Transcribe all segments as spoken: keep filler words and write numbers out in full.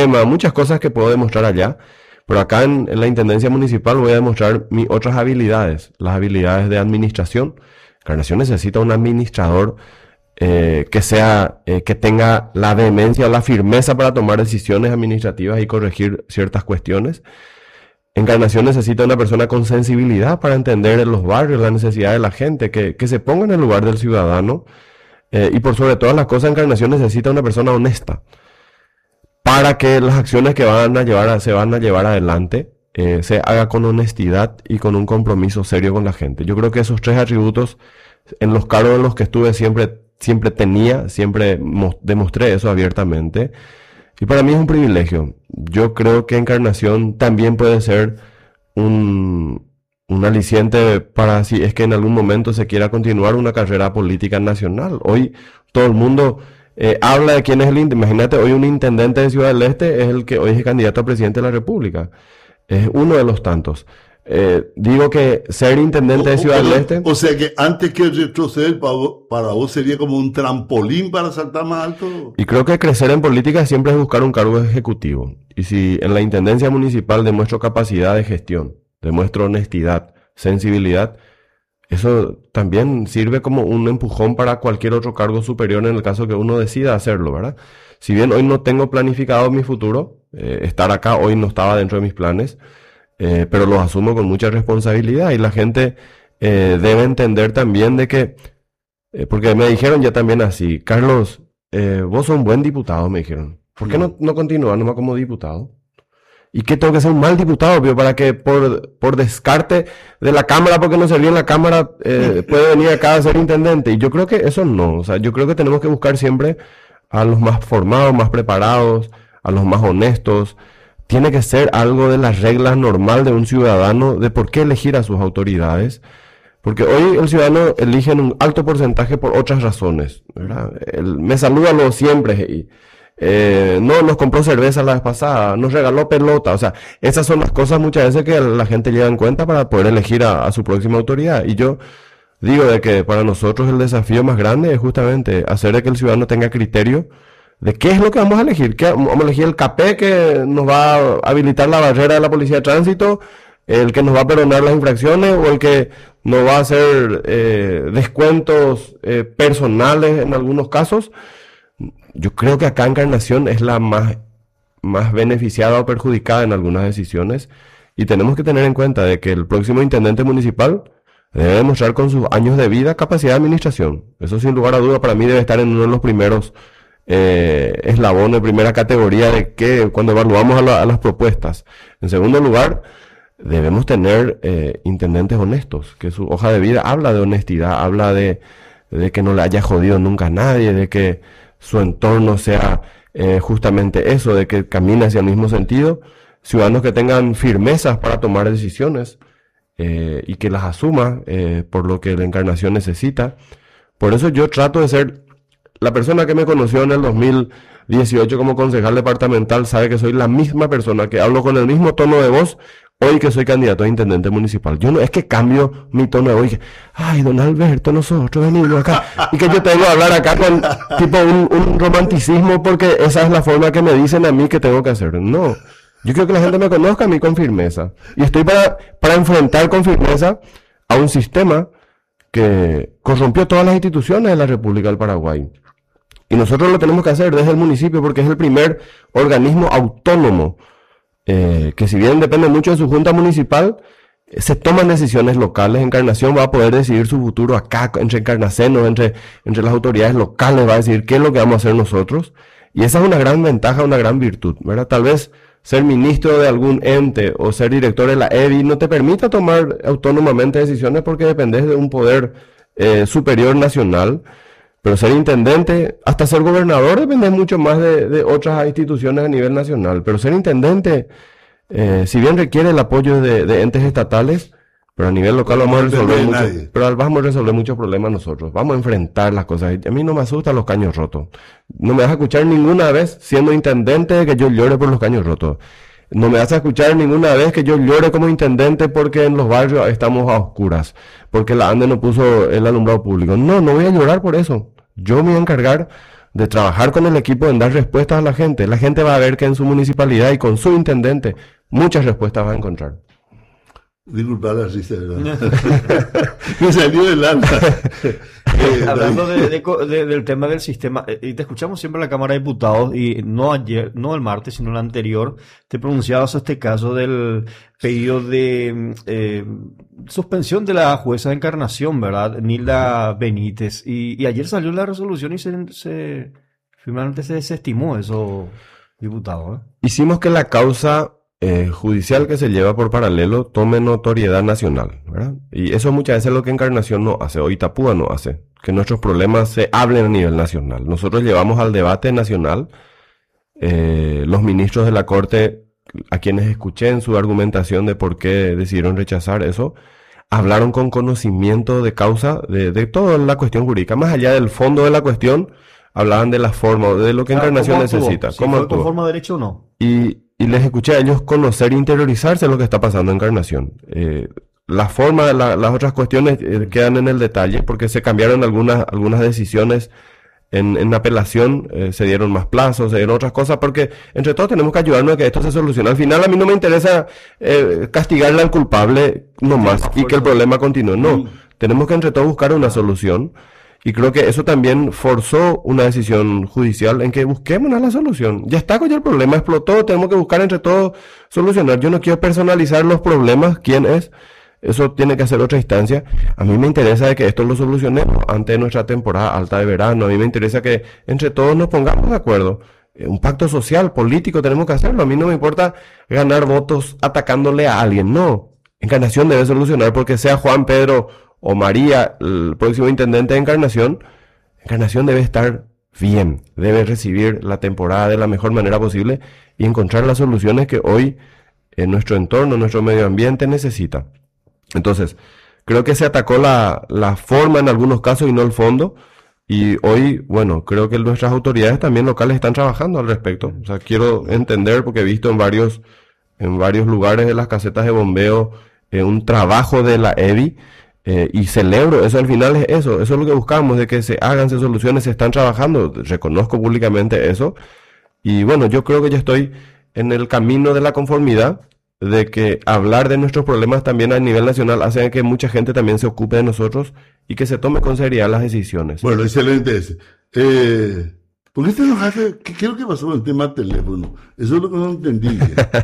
sistema, muchas cosas que puedo demostrar allá. Pero acá en, en la Intendencia Municipal voy a demostrar mis otras habilidades, las habilidades de administración. Encarnación necesita un administrador eh, que sea, eh, que tenga la vehemencia o la firmeza para tomar decisiones administrativas y corregir ciertas cuestiones. Encarnación necesita una persona con sensibilidad para entender en los barrios la necesidad de la gente, que, que se ponga en el lugar del ciudadano. Eh, y por sobre todas las cosas, Encarnación necesita una persona honesta para que las acciones que van a llevar a, se van a llevar adelante eh, se haga con honestidad y con un compromiso serio con la gente. Yo creo que esos tres atributos en los cargos en los que estuve siempre, siempre tenía, siempre mo- demostré eso abiertamente. Y para mí es un privilegio. Yo creo que Encarnación también puede ser un, un aliciente para si es que en algún momento se quiera continuar una carrera política nacional. Hoy todo el mundo eh, habla de quién es el intendente. Imagínate, hoy un intendente de Ciudad del Este es el que hoy es candidato a presidente de la República. Es uno de los tantos. Eh, digo que ser intendente de Ciudad del Este... O sea que antes que retroceder, para vos, para vos sería como un trampolín para saltar más alto. Y creo que crecer en política siempre es buscar un cargo ejecutivo. Y si en la intendencia municipal demuestro capacidad de gestión, demuestro honestidad, sensibilidad, eso también sirve como un empujón para cualquier otro cargo superior en el caso que uno decida hacerlo, ¿verdad? Si bien hoy no tengo planificado mi futuro, eh, estar acá hoy no estaba dentro de mis planes, eh, pero los asumo con mucha responsabilidad y la gente eh, debe entender también de que, eh, porque me dijeron ya también así, Carlos, eh, vos sos un buen diputado, me dijeron. ¿Por qué no, no continúas nomás como diputado? ¿Y qué tengo que ser un mal diputado, pío, para que por, por descarte de la Cámara, porque no serví en la Cámara, eh, puede venir acá a ser intendente? Y yo creo que eso no, o sea, yo creo que tenemos que buscar siempre a los más formados, más preparados, a los más honestos. Tiene que ser algo de las reglas normal de un ciudadano, de por qué elegir a sus autoridades. Porque hoy el ciudadano elige en un alto porcentaje por otras razones, ¿verdad? El, me saluda lo siempre y... Eh, no, nos compró cerveza la vez pasada, nos regaló pelota, o sea, esas son las cosas muchas veces que la gente lleva en cuenta para poder elegir a, a su próxima autoridad. Y yo digo de que para nosotros el desafío más grande es justamente hacer de que el ciudadano tenga criterio de qué es lo que vamos a elegir. ¿Qué, vamos a elegir el C A P que nos va a habilitar la barrera de la policía de tránsito, el que nos va a perdonar las infracciones o el que nos va a hacer eh, descuentos eh, personales en algunos casos? Yo creo que acá Encarnación es la más, más beneficiada o perjudicada en algunas decisiones y tenemos que tener en cuenta de que el próximo intendente municipal debe demostrar con sus años de vida capacidad de administración. Eso sin lugar a duda para mí debe estar en uno de los primeros eh, eslabones, primera categoría de que cuando evaluamos a, la, a las propuestas. En segundo lugar, debemos tener eh, intendentes honestos, que su hoja de vida habla de honestidad, habla de, de que no le haya jodido nunca a nadie, de que su entorno sea eh, justamente eso, de que camine hacia el mismo sentido, ciudadanos que tengan firmezas para tomar decisiones eh, y que las asuma eh, por lo que la Encarnación necesita. Por eso yo trato de ser, la persona que me conoció en el dos mil dieciocho como concejal departamental sabe que soy la misma persona, que hablo con el mismo tono de voz hoy que soy candidato a intendente municipal. Yo no es que cambio mi tono de voz, que, ay, don Alberto, nosotros venimos acá, y que yo tengo que hablar acá con tipo un, un romanticismo porque esa es la forma que me dicen a mí que tengo que hacer. No, yo quiero que la gente me conozca a mí con firmeza. Y estoy para, para enfrentar con firmeza a un sistema que corrompió todas las instituciones de la República del Paraguay. Y nosotros lo tenemos que hacer desde el municipio porque es el primer organismo autónomo Eh, que si bien depende mucho de su junta municipal, eh, se toman decisiones locales. Encarnación va a poder decidir su futuro acá, entre encarnacenos, entre, entre las autoridades locales, va a decidir qué es lo que vamos a hacer nosotros. Y esa es una gran ventaja, una gran virtud, ¿verdad? Tal vez ser ministro de algún ente o ser director de la E B I no te permita tomar autónomamente decisiones porque dependes de un poder eh, superior nacional. Pero ser intendente, hasta ser gobernador, depende mucho más de, de otras instituciones a nivel nacional. Pero ser intendente, eh, si bien requiere el apoyo de, de entes estatales, pero a nivel local vamos a resolver muchos, pero vamos a resolver muchos problemas nosotros. Vamos a enfrentar las cosas. A mí no me asustan los caños rotos. No me vas a escuchar ninguna vez siendo intendente que yo llore por los caños rotos. No me vas a escuchar ninguna vez que yo llore como intendente porque en los barrios estamos a oscuras, porque la ANDE no puso el alumbrado público. No, no voy a llorar por eso. Yo me voy a encargar de trabajar con el equipo en dar respuestas a la gente. La gente va a ver que en su municipalidad y con su intendente muchas respuestas va a encontrar. Disculpa la risa, ¿verdad? Me salió del alma. Eh, Hablando de, de, de, del tema del sistema, eh, y te escuchamos siempre en la Cámara de Diputados, y no ayer, no el martes, sino el anterior, te pronunciabas a este caso del pedido de eh, suspensión de la jueza de Encarnación, ¿verdad? Nilda Benítez. Y, y ayer salió la resolución y se, se finalmente se desestimó eso, diputado, ¿eh? Hicimos que la causa Eh, judicial que se lleva por paralelo tome notoriedad nacional, ¿verdad? Y eso muchas veces es lo que Encarnación no hace, o Itapúa no hace, que nuestros problemas se hablen a nivel nacional. Nosotros llevamos al debate nacional, eh, los ministros de la Corte, a quienes escuché en su argumentación de por qué decidieron rechazar eso, hablaron con conocimiento de causa de, de toda la cuestión jurídica, más allá del fondo de la cuestión, hablaban de la forma, de lo que Ah, Encarnación ¿cómo actuó? necesita. Si ¿Cómo fue actuó? conforme a derecho o no. Y, y les escuché a ellos conocer e interiorizarse lo que está pasando en Encarnación. Eh, la forma, la, las otras cuestiones eh, quedan en el detalle porque se cambiaron algunas, algunas decisiones en, en apelación, eh, se dieron más plazos, se dieron otras cosas, porque entre todos tenemos que ayudarnos a que esto se solucione. Al final a mí no me interesa eh, castigarle al culpable nomás Sí, y que el por- problema continúe. No, Mm. tenemos que entre todos buscar una solución. Y creo que eso también forzó una decisión judicial en que busquemos la solución. Ya está, ya el problema explotó, tenemos que buscar entre todos solucionar. Yo no quiero personalizar los problemas, quién es, eso tiene que hacer otra instancia. A mí me interesa de que esto lo solucionemos antes de nuestra temporada alta de verano. A mí me interesa que entre todos nos pongamos de acuerdo. Eh, Un pacto social, político, tenemos que hacerlo. A mí no me importa ganar votos atacándole a alguien, no. Encarnación debe solucionar porque sea Juan, Pedro o María, el próximo intendente de Encarnación, Encarnación debe estar bien, debe recibir la temporada de la mejor manera posible y encontrar las soluciones que hoy en nuestro entorno, nuestro medio ambiente necesita. Entonces, creo que se atacó la, la forma en algunos casos y no el fondo. Y hoy, bueno, creo que nuestras autoridades también locales están trabajando al respecto. O sea, quiero entender, porque he visto en varios, en varios lugares de las casetas de bombeo eh, un trabajo de la E B I. Eh, y celebro, eso al final es eso, eso es lo que buscamos, de que se hagan, se soluciones, se están trabajando, reconozco públicamente eso, y bueno, yo creo que ya estoy en el camino de la conformidad, de que hablar de nuestros problemas también a nivel nacional hace que mucha gente también se ocupe de nosotros y que se tome con seriedad las decisiones. Bueno, excelente ese. Eh, ¿Por qué te enojaste? ¿Qué, qué es lo que pasó con el tema del teléfono? Eso es lo que no entendí.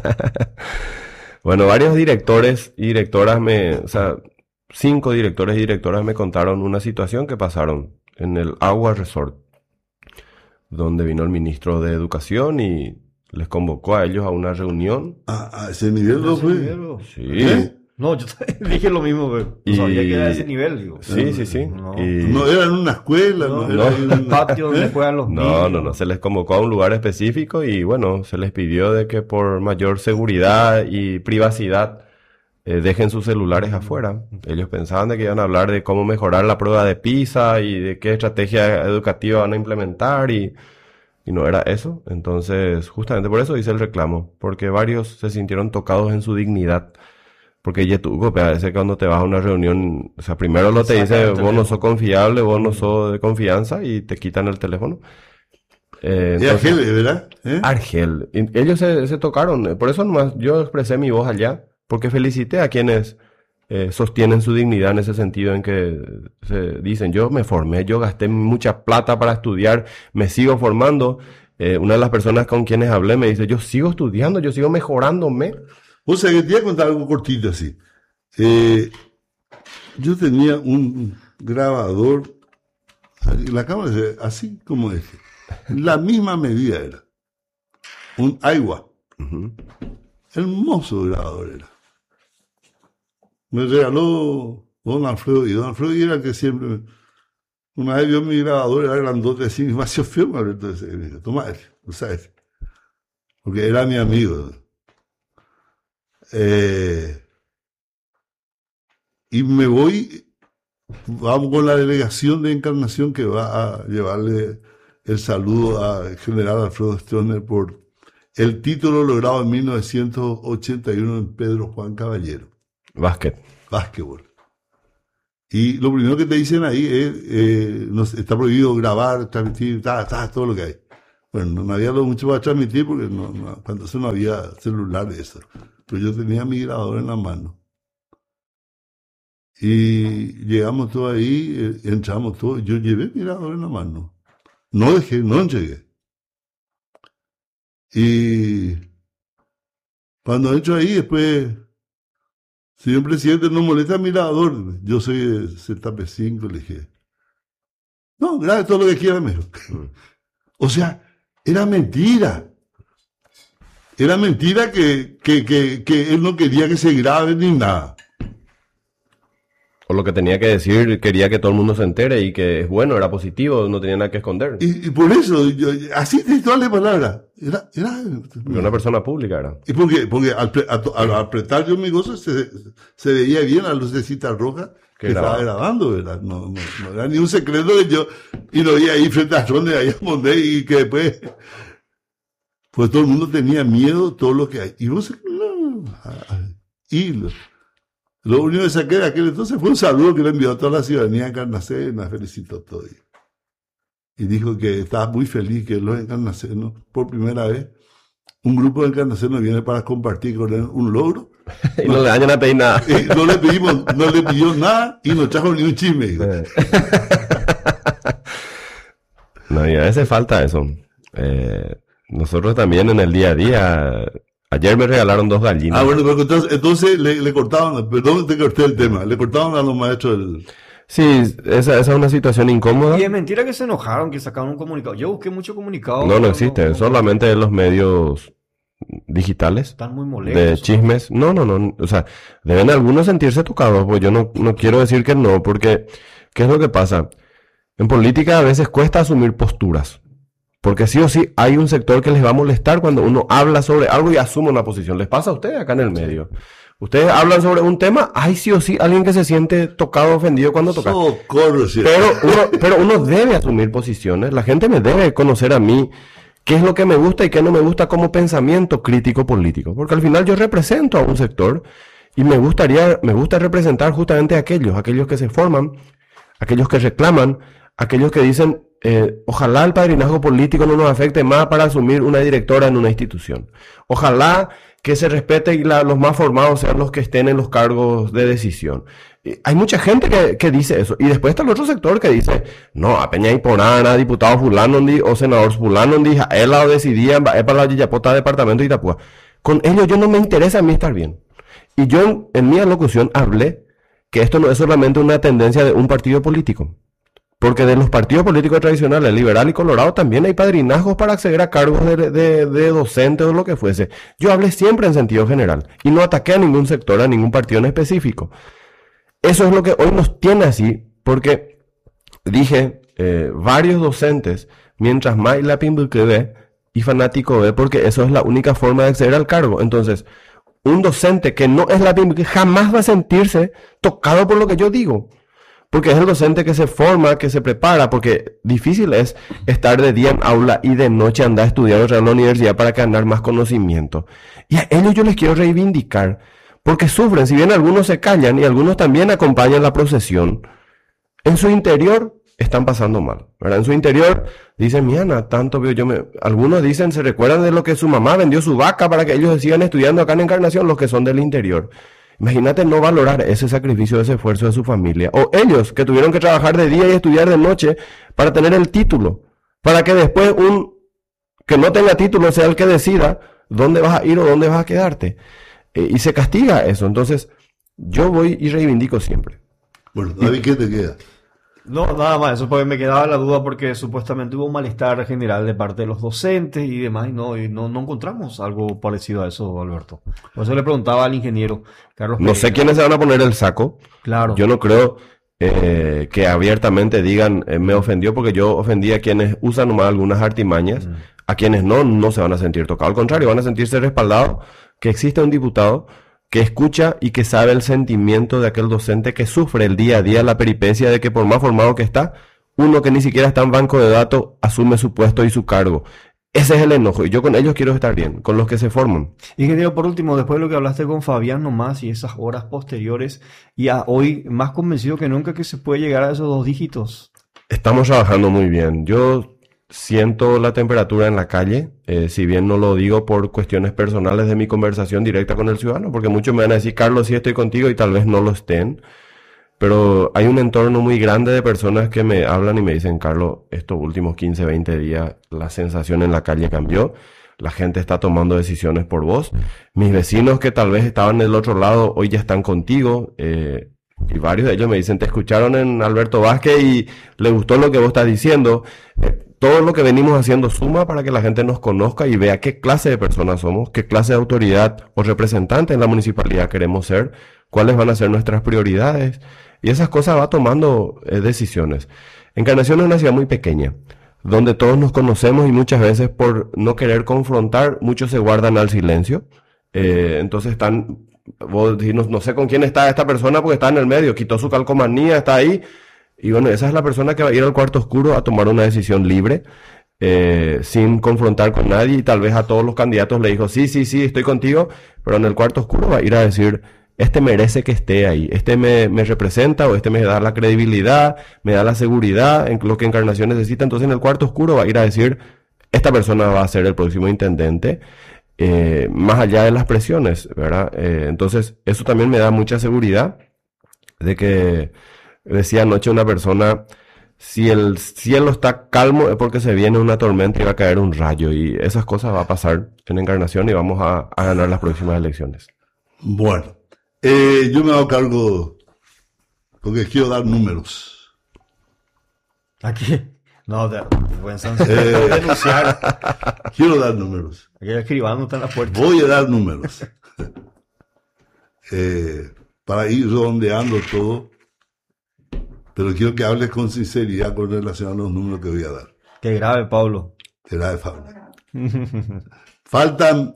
Bueno, varios directores y directoras me, o sea, cinco directores y directoras me contaron una situación que pasaron en el Agua Resort, donde vino el ministro de Educación y les convocó a ellos a una reunión. A, a ese nivel no Ese fue. nivel, bro. Sí. ¿Eh? No, yo también dije lo mismo, pero no Y- sabía que era ese nivel, digo. Sí, sí, sí. No. Y- No era en una escuela, no, No, era no. en el un patio donde juegan los niños. No, no, no, se les convocó a un lugar específico y bueno, se les pidió de que por mayor seguridad y privacidad eh, dejen sus celulares afuera. Ellos pensaban de que iban a hablar de cómo mejorar la prueba de PISA y de qué estrategia educativa van a implementar y, y no era eso. Entonces, justamente por eso hice el reclamo, porque varios se sintieron tocados en su dignidad. Porque ya tú, a veces cuando te vas a una reunión, o sea, primero lo te Sacan dice, el vos no teléfono. sos confiable, vos no sos de confianza y te quitan el teléfono. Eh, Era entonces- Argel, ¿verdad? ¿Eh? Argel. Y ellos se, se tocaron. eh, Por eso nomás yo expresé mi voz allá, porque felicité a quienes eh, sostienen su dignidad en ese sentido en que se dicen, yo me formé, yo gasté mucha plata para estudiar, me sigo formando. Eh, una de las personas con quienes hablé me dice, yo sigo estudiando, yo sigo mejorándome. O sea, que te voy a contar algo cortito así. Eh, yo tenía un grabador, la cámara es así como este, la misma medida era, un Aiwa, Ujú. hermoso grabador era. Me regaló don Alfredo, y don Alfredo era el que siempre, una vez vio mi grabador, era grandote así, me hacía feo, me habló, entonces, me dijo, toma este, usa este, porque era mi amigo. Eh, y me voy, vamos con la delegación de Encarnación que va a llevarle el saludo al general Alfredo Stroessner por el título logrado en mil novecientos ochenta y uno en Pedro Juan Caballero, Básquet. básquetbol. Y lo primero que te dicen ahí es, eh, nos, está prohibido grabar, transmitir, ta, ta, todo lo que hay. Bueno, no había lo mucho para transmitir porque no, no, cuando eso no había celular de eso. Pero yo tenía mi grabador en la mano. Y llegamos todos ahí, eh, entramos todos, yo llevé mi grabador en la mano. No dejé, no llegué. Y cuando entro ahí, después, señor presidente, no molesta mi grabador. Yo soy de Z P cinco, le dije. No, grabe todo lo que quiera, me dijo. O sea, era mentira. Era mentira que, que, que, que él no quería que se grabe ni nada. O lo que tenía que decir, quería que todo el mundo se entere y que es bueno, era positivo, no tenía nada que esconder. Y, y por eso, yo, así textual de palabra. Era, era, porque una persona pública era. Y porque, porque al, al, al apretar yo mi gozo se, se veía bien la lucecita roja que estaba grabando, ¿verdad? No, no, no era ni un secreto que yo, y lo vi ahí frente a donde ahí a poner y que después, pues todo el mundo tenía miedo, todo lo que hay. Y vos, no, y lo, lo único que saqué de aquel entonces fue un saludo que le envió a toda la ciudadanía de Encarnación, felicitó todo. Y dijo que estaba muy feliz que los encarnacenos, por primera vez, un grupo de encarnacenos viene para compartir con él un logro. Y no, no le dañan a pedir nada. Eh, no le pedimos, no le pidió nada y no trajo ni un chisme. Eh. No, y a veces falta eso. Eh, nosotros también en el día a día, ayer me regalaron dos gallinas. Ah, bueno, pero entonces, entonces le, le cortaban, perdón, te corté el tema, le cortaban a los maestros el... Sí, esa, esa es una situación incómoda. Y es mentira que se enojaron, que sacaron un comunicado. Yo busqué mucho comunicado. No, no existe, no, no, solamente en los medios digitales. Están muy molestos. De chismes. No, no, no, o sea, deben algunos sentirse tocados, pues yo no, no quiero decir que no, porque, ¿qué es lo que pasa? En política a veces cuesta asumir posturas, porque sí o sí hay un sector que les va a molestar cuando uno habla sobre algo y asume una posición. ¿Les pasa a ustedes acá en el medio? Ustedes hablan sobre un tema, hay sí o sí alguien que se siente tocado, ofendido cuando toca. Socorro, sí. Pero uno, pero uno debe asumir posiciones. La gente me debe conocer a mí qué es lo que me gusta y qué no me gusta como pensamiento crítico político. Porque al final yo represento a un sector y me gustaría, me gusta representar justamente a aquellos, aquellos que se forman, aquellos que reclaman, aquellos que dicen, eh, ojalá el padrinazgo político no nos afecte más para asumir una directora en una institución. Ojalá que se respete y la, los más formados sean los que estén en los cargos de decisión. Y hay mucha gente que, que dice eso. Y después está el otro sector que dice, no, a Peña y Porana, diputado fulano o senador fulano, él lo decidía, es para la Yiyapota departamento de Itapúa. Con ellos yo no me interesa a mí estar bien. Y yo en, en mi alocución hablé que esto no es solamente una tendencia de un partido político. Porque de los partidos políticos tradicionales, liberal y colorado, también hay padrinazgos para acceder a cargos de, de, de docente o lo que fuese. Yo hablé siempre en sentido general y no ataqué a ningún sector, a ningún partido en específico. Eso es lo que hoy nos tiene así, porque dije, eh, varios docentes, mientras más la pimbuque ve y fanático ve, porque eso es la única forma de acceder al cargo. Entonces, un docente que no es la pimbuque jamás va a sentirse tocado por lo que yo digo. Porque es el docente que se forma, que se prepara, porque difícil es estar de día en aula y de noche andar a estudiar en la universidad para ganar más conocimiento. Y a ellos yo les quiero reivindicar, porque sufren, si bien algunos se callan y algunos también acompañan la procesión, en su interior están pasando mal, ¿verdad? En su interior dicen, mira, tanto veo yo, me... algunos dicen, se recuerdan de lo que su mamá vendió su vaca para que ellos sigan estudiando acá en Encarnación, los que son del interior. Imagínate no valorar ese sacrificio, ese esfuerzo de su familia. O ellos que tuvieron que trabajar de día y estudiar de noche para tener el título. Para que después un que no tenga título sea el que decida dónde vas a ir o dónde vas a quedarte. Eh, y se castiga eso. Entonces, yo voy y reivindico siempre. Bueno, David, ¿qué te queda? No, nada más, eso porque me quedaba la duda porque supuestamente hubo un malestar general de parte de los docentes y demás, y no, y no, no encontramos algo parecido a eso, Alberto. Por eso le preguntaba al ingeniero Carlos No sé quiénes se van a poner el saco. Claro. Yo no creo eh, que abiertamente digan, eh, me ofendió porque yo ofendí a quienes usan nomás algunas artimañas, mm. a quienes no, no se van a sentir tocados. Al contrario, van a sentirse respaldados que existe un diputado que escucha y que sabe el sentimiento de aquel docente que sufre el día a día la peripecia de que por más formado que está, uno que ni siquiera está en banco de datos asume su puesto y su cargo. Ese es el enojo. Y yo con ellos quiero estar bien, con los que se forman. Ingeniero, por último, después de lo que hablaste con Fabián nomás y esas horas posteriores, y a hoy más convencido que nunca que se puede llegar a esos dos dígitos. Estamos trabajando muy bien. Yo siento la temperatura en la calle, eh, si bien no lo digo por cuestiones personales de mi conversación directa con el ciudadano, porque muchos me van a decir, Carlos, sí estoy contigo, y tal vez no lo estén. Pero hay un entorno muy grande de personas que me hablan y me dicen, Carlos, estos últimos quince, veinte días la sensación en la calle cambió, la gente está tomando decisiones por vos, mis vecinos que tal vez estaban del otro lado hoy ya están contigo, eh, y varios de ellos me dicen, te escucharon en Alberto Vázquez y le gustó lo que vos estás diciendo. Eh, todo lo que venimos haciendo suma para que la gente nos conozca y vea qué clase de personas somos, qué clase de autoridad o representante en la municipalidad queremos ser, cuáles van a ser nuestras prioridades. Y esas cosas va tomando eh, decisiones. Encarnación es una ciudad muy pequeña, donde todos nos conocemos y muchas veces por no querer confrontar, muchos se guardan al silencio. Eh, entonces están, vos decís, no, no sé con quién está esta persona porque está en el medio, quitó su calcomanía, está ahí. Y bueno, esa es la persona que va a ir al cuarto oscuro a tomar una decisión libre, eh, sin confrontar con nadie. Y tal vez a todos los candidatos le dijo, sí, sí, sí, estoy contigo, pero en el cuarto oscuro va a ir a decir, este merece que esté ahí, este me, me representa o este me da la credibilidad, me da la seguridad en lo que Encarnación necesita. Entonces en el cuarto oscuro va a ir a decir, esta persona va a ser el próximo intendente, eh, más allá de las presiones, ¿verdad? Eh, entonces eso también me da mucha seguridad de que, decía anoche una persona, si el cielo está calmo es porque se viene una tormenta y va a caer un rayo, y esas cosas va a pasar en Encarnación y vamos a, a ganar las próximas elecciones. Bueno. Eh, yo me hago cargo porque quiero dar números. Aquí. No, de, buen Eh, denunciar. Quiero dar números. Aquí el escribano está en la puerta. Voy a dar números. eh, para ir redondeando todo. Pero quiero que hables con sinceridad con relación a los números que voy a dar. Qué grave, Pablo. Qué grave, Pablo. Faltan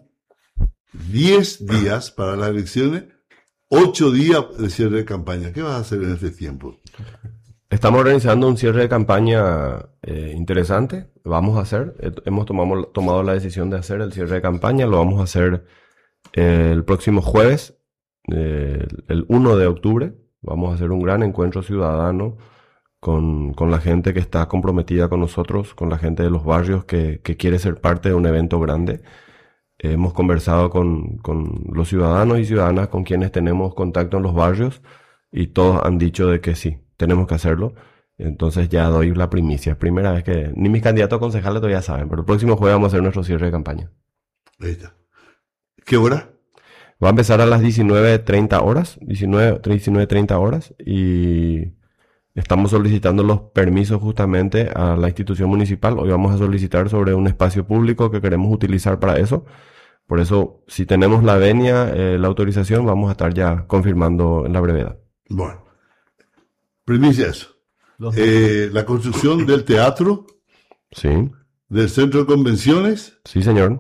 diez días para las elecciones. Ocho días de cierre de campaña. ¿Qué vas a hacer en este tiempo? Estamos organizando un cierre de campaña eh, interesante. Vamos a hacer, eh, hemos tomado, tomado la decisión de hacer el cierre de campaña. Lo vamos a hacer eh, el próximo jueves, eh, el uno de octubre. Vamos a hacer un gran encuentro ciudadano con, con la gente que está comprometida con nosotros, con la gente de los barrios que, que quiere ser parte de un evento grande. Hemos conversado con, con los ciudadanos y ciudadanas con quienes tenemos contacto en los barrios y todos han dicho de que sí, tenemos que hacerlo. Entonces ya doy la primicia. Es primera vez que ni mis candidatos a concejales todavía saben, pero el próximo jueves vamos a hacer nuestro cierre de campaña. Ahí está. ¿Qué hora? Va a empezar a las diecinueve treinta horas, diecinueve, diecinueve treinta horas, y estamos solicitando los permisos justamente a la institución municipal. Hoy vamos a solicitar sobre un espacio público que queremos utilizar para eso. Por eso, si tenemos la venia, eh, la autorización, vamos a estar ya confirmando en la brevedad. Bueno, primicia eso. Eh, la construcción del teatro, Sí, del centro de convenciones, sí, señor.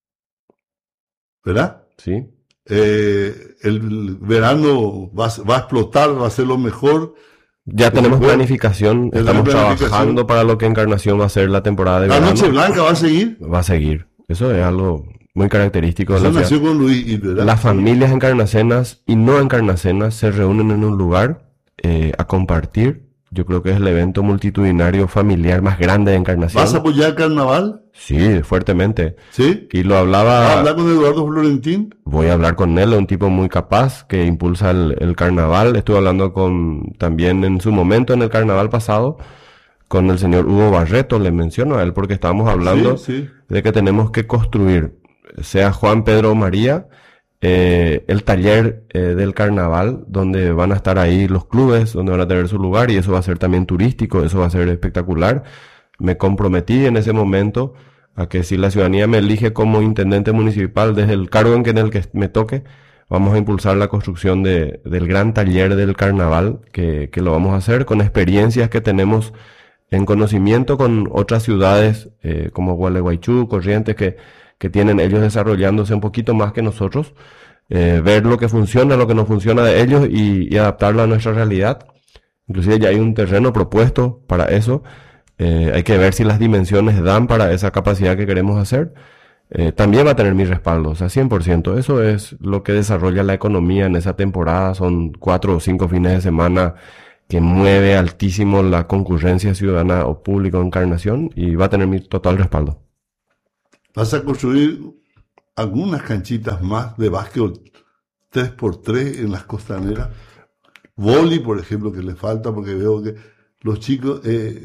¿verdad? Sí. Eh, el verano va, a- va a explotar, va a ser lo mejor. Ya tenemos Bueno, planificación, ya estamos tenemos planificación. trabajando para lo que Encarnación va a ser la temporada de La verano. Noche Blanca va a seguir. Va a seguir. Eso es algo muy característico de Eso la ciudad. nació con Luis, y, ¿verdad? Las familias encarnacenas y no encarnacenas se reúnen en un lugar eh, a compartir. Yo creo que es el evento multitudinario familiar más grande de Encarnación. ¿Vas a apoyar el carnaval? Sí, fuertemente. ¿Sí? Y lo ¿Vas a hablaba, hablar con Eduardo Florentín? voy a hablar con él, un tipo muy capaz que impulsa el, el carnaval. Estuve hablando con, también en su momento en el carnaval pasado, con el señor Hugo Barreto, le menciono a él porque estábamos hablando Sí, sí. de que tenemos que construir, sea Juan Pedro María, eh, el taller eh, del carnaval, donde van a estar ahí los clubes, donde van a tener su lugar, y eso va a ser también turístico, eso va a ser espectacular. Me comprometí en ese momento a que si la ciudadanía me elige como intendente municipal desde el cargo en, que, en el que me toque, vamos a impulsar la construcción de, del gran taller del carnaval, que, que lo vamos a hacer con experiencias que tenemos en conocimiento con otras ciudades eh, como Gualeguaychú, Corrientes, que, que tienen ellos desarrollándose un poquito más que nosotros, eh, ver lo que funciona, lo que no funciona de ellos y, y adaptarlo a nuestra realidad. Inclusive ya hay un terreno propuesto para eso, Eh, hay que ver si las dimensiones dan para esa capacidad que queremos hacer. Eh, también va a tener mi respaldo, o sea, cien por ciento. Eso es lo que desarrolla la economía en esa temporada. Son cuatro o cinco fines de semana que mueve altísimo la concurrencia ciudadana o pública en Encarnación y va a tener mi total respaldo. ¿Vas a construir algunas canchitas más de básquetbol tres por tres en las costaneras? Vóley, por ejemplo, que le falta, porque veo que los chicos eh,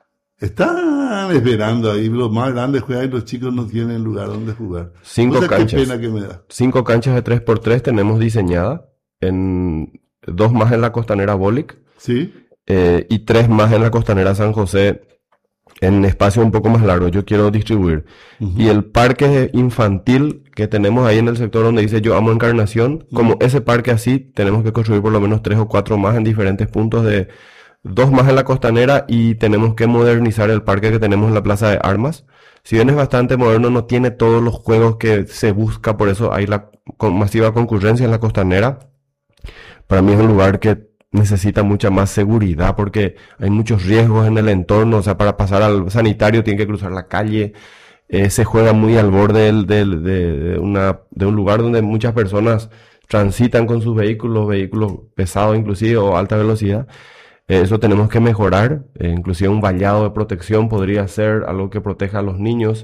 están esperando ahí, los más grandes juegan y los chicos no tienen lugar donde jugar. Cinco o sea, canchas. Qué pena que me da. Cinco canchas de tres por tres tenemos diseñadas, en dos más en la costanera Bolic, ¿Sí? eh, y tres más en la costanera San José, en espacio un poco más largo. Yo quiero distribuir. Uh-huh. Y el parque infantil que tenemos ahí en el sector donde dice Yo Amo Encarnación, uh-huh. como ese parque así, tenemos que construir por lo menos tres o cuatro más en diferentes puntos, de dos más en la costanera, y tenemos que modernizar el parque que tenemos en la Plaza de Armas. Si bien es bastante moderno, no tiene todos los juegos que se busca, por eso hay la con masiva concurrencia en la costanera. Para mí es un lugar que necesita mucha más seguridad porque hay muchos riesgos en el entorno. O sea, para pasar al sanitario tiene que cruzar la calle. Eh, se juega muy al borde del, del, de, de, una, de un lugar donde muchas personas transitan con sus vehículos, vehículos pesados inclusive o alta velocidad. Eh, eso tenemos que mejorar. Eh, inclusive un vallado de protección podría ser algo que proteja a los niños.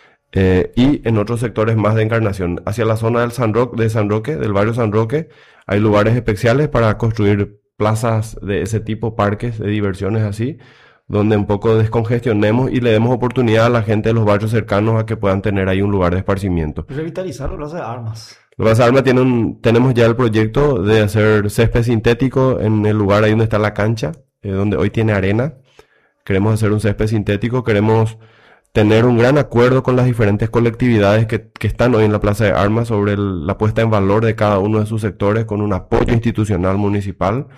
Eh, y en otros sectores más de Encarnación, hacia la zona del San Roque, de San Roque, del barrio San Roque, hay lugares especiales para construir plazas de ese tipo, parques de diversiones así, donde un poco descongestionemos y le demos oportunidad a la gente de los barrios cercanos a que puedan tener ahí un lugar de esparcimiento. Revitalizar la Plaza de Armas. La Plaza de Armas tiene un, tenemos ya el proyecto de hacer césped sintético en el lugar ahí donde está la cancha, eh, donde hoy tiene arena. Queremos hacer un césped sintético, queremos tener un gran acuerdo con las diferentes colectividades que, que están hoy en la Plaza de Armas sobre el, la puesta en valor de cada uno de sus sectores con un apoyo institucional municipal.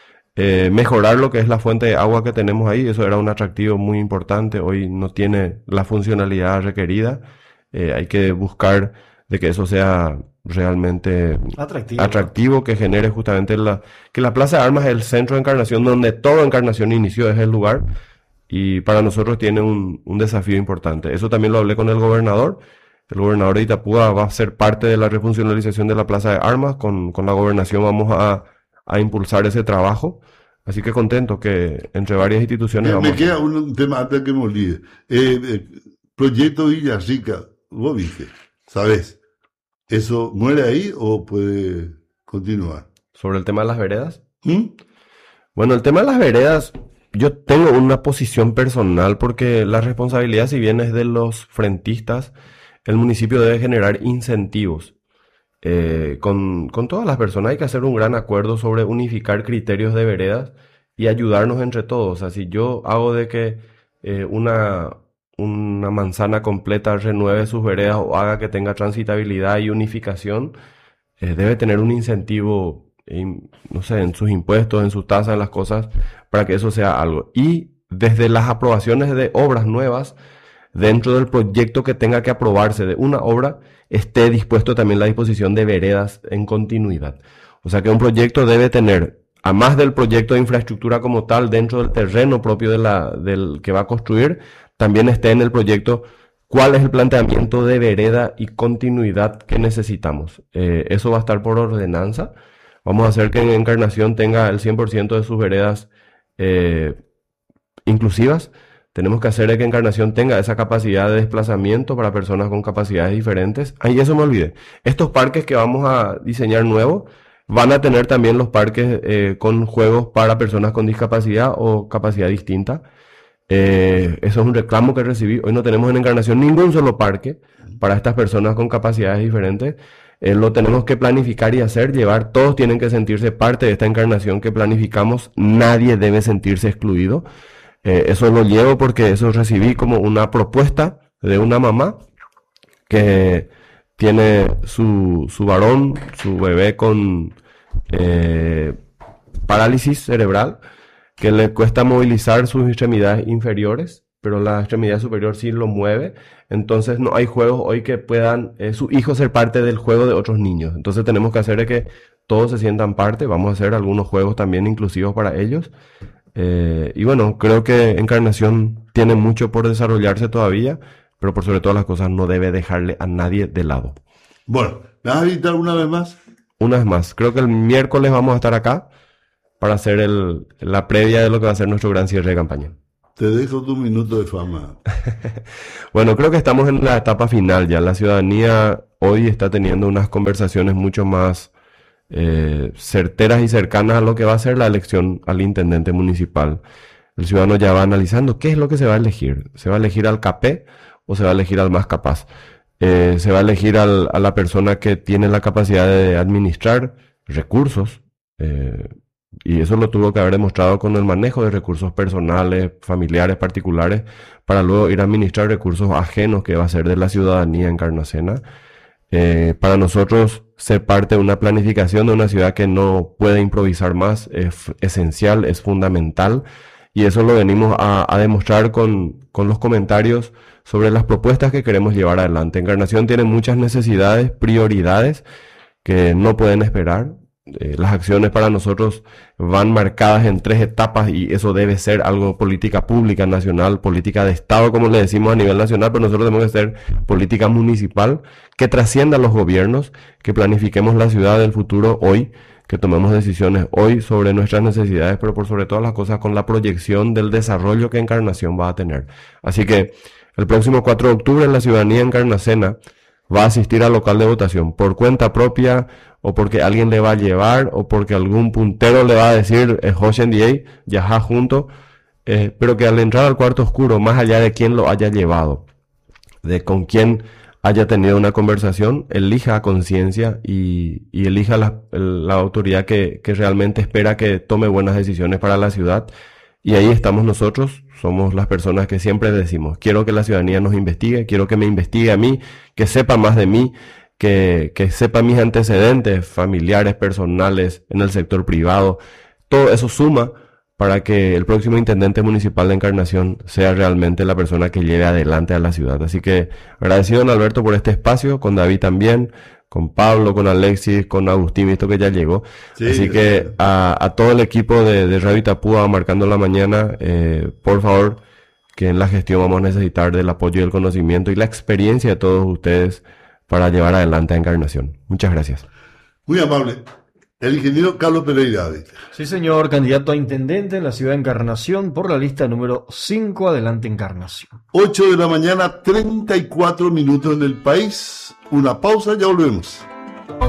Eh, mejorar lo que es la fuente de agua que tenemos ahí, eso era un atractivo muy importante, hoy no tiene la funcionalidad requerida. Eh, hay que buscar de que eso sea realmente atractivo, atractivo que genere justamente la, que la Plaza de Armas es el centro de Encarnación, donde toda Encarnación inició, es el lugar. Y para nosotros tiene un, un desafío importante. Eso también lo hablé con el gobernador. El gobernador de Itapúa va a ser parte de la refuncionalización de la Plaza de Armas. Con, con la gobernación vamos a, a impulsar ese trabajo. Así que contento que entre varias instituciones... Me, vamos me queda un tema antes que me olvide. Eh, eh, proyecto Villarrica, vos viste, ¿sabes? ¿Eso muere ahí o puede continuar? ¿Sobre el tema de las veredas? ¿Mm? Bueno, el tema de las veredas... Yo tengo una posición personal porque la responsabilidad, si bien es de los frentistas, el municipio debe generar incentivos. Eh, con, con todas las personas hay que hacer un gran acuerdo sobre unificar criterios de veredas y ayudarnos entre todos. O sea, si yo hago de que eh, una, una manzana completa renueve sus veredas o haga que tenga transitabilidad y unificación, eh, debe tener un incentivo, en, no sé, en sus impuestos, en sus tasas, en las cosas, para que eso sea algo. Y desde las aprobaciones de obras nuevas, dentro del proyecto que tenga que aprobarse de una obra, esté dispuesto también la disposición de veredas en continuidad. O sea que un proyecto debe tener, a más del proyecto de infraestructura como tal, dentro del terreno propio de la, del que va a construir, también esté en el proyecto cuál es el planteamiento de vereda y continuidad que necesitamos. Eh, eso va a estar por ordenanza. Vamos a hacer que en Encarnación tenga el cien por ciento de sus veredas eh, inclusivas. Tenemos que hacer que Encarnación tenga esa capacidad de desplazamiento para personas con capacidades diferentes. Ahí eso me olvidé. Estos parques que vamos a diseñar nuevos van a tener también los parques eh, con juegos para personas con discapacidad o capacidad distinta. Eh, eso es un reclamo que recibí. Hoy no tenemos en Encarnación ningún solo parque para estas personas con capacidades diferentes. Eh, lo tenemos que planificar y hacer, llevar. Todos tienen que sentirse parte de esta Encarnación que planificamos. Nadie debe sentirse excluido. Eh, eso lo llevo porque eso recibí como una propuesta de una mamá que tiene su, su varón, su bebé con eh, parálisis cerebral, que le cuesta movilizar sus extremidades inferiores, pero la extremidad superior sí lo mueve. Entonces no hay juegos hoy que puedan eh, su hijo ser parte del juego de otros niños. Entonces tenemos que hacer de que todos se sientan parte. Vamos a hacer algunos juegos también inclusivos para ellos. Eh, y bueno, creo que Encarnación tiene mucho por desarrollarse todavía, pero por sobre todas las cosas no debe dejarle a nadie de lado. Bueno, ¿me vas a invitar una vez más? Una vez más, creo que el miércoles vamos a estar acá para hacer el, la previa de lo que va a ser nuestro gran cierre de campaña. Te dejo tu minuto de fama. Bueno, creo que estamos en la etapa final ya. La ciudadanía hoy está teniendo unas conversaciones mucho más eh, certeras y cercanas a lo que va a ser la elección al intendente municipal. El ciudadano ya va analizando qué es lo que se va a elegir. ¿Se va a elegir al capé o se va a elegir al más capaz? Eh, ¿se va a elegir al, a la persona que tiene la capacidad de administrar recursos? Eh, Y eso lo tuvo que haber demostrado con el manejo de recursos personales, familiares, particulares, para luego ir a administrar recursos ajenos que va a ser de la ciudadanía encarnacena. Eh, para nosotros, ser parte de una planificación de una ciudad que no puede improvisar más es esencial, es fundamental. Y eso lo venimos a, a demostrar con, con los comentarios sobre las propuestas que queremos llevar adelante. Encarnación tiene muchas necesidades, prioridades que no pueden esperar. Eh, las acciones para nosotros van marcadas en tres etapas y eso debe ser algo política pública nacional, política de Estado, como le decimos a nivel nacional, pero nosotros tenemos que hacer política municipal que trascienda a los gobiernos, que planifiquemos la ciudad del futuro hoy, que tomemos decisiones hoy sobre nuestras necesidades, pero por sobre todas las cosas con la proyección del desarrollo que Encarnación va a tener. Así que el próximo cuatro de octubre la ciudadanía encarnacena va a asistir al local de votación por cuenta propia o porque alguien le va a llevar o porque algún puntero le va a decir eh, Hoshen D A, yajá junto, eh, pero que al entrar al cuarto oscuro, más allá de quién lo haya llevado, de con quién haya tenido una conversación, elija a conciencia y, y elija la, la autoridad que, que realmente espera que tome buenas decisiones para la ciudad. Y ahí estamos nosotros, somos las personas que siempre decimos, quiero que la ciudadanía nos investigue, quiero que me investigue a mí, que sepa más de mí, que, que sepa mis antecedentes familiares, personales, en el sector privado. Todo eso suma para que el próximo intendente municipal de Encarnación sea realmente la persona que lleve adelante a la ciudad. Así que agradecido, don Alberto, por este espacio, con David también, con Pablo, con Alexis, con Agustín, visto que ya llegó. Sí, así que a, a todo el equipo de, de Radio Itapúa, Marcando la Mañana, eh, por favor, que en la gestión vamos a necesitar del apoyo y el conocimiento y la experiencia de todos ustedes para llevar adelante a Encarnación. Muchas gracias. Muy amable. El ingeniero Carlos Pereira. Sí, señor, candidato a intendente en la ciudad de Encarnación por la lista número cinco. Adelante, Encarnación. ocho de la mañana, treinta y cuatro minutos en el país. Una pausa, ya volvemos.